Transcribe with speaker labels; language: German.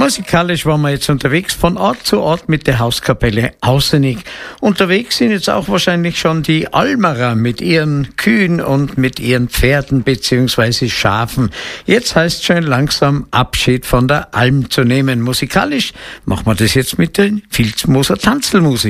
Speaker 1: Musikalisch waren wir jetzt unterwegs von Ort zu Ort mit der Hauskapelle Außenig. Unterwegs sind jetzt auch wahrscheinlich schon die Almerer mit ihren Kühen und mit ihren Pferden bzw. Schafen. Jetzt heißt schon langsam Abschied von der Alm zu nehmen. Musikalisch machen wir das jetzt mit der Vilsmoser Tanzelmusik.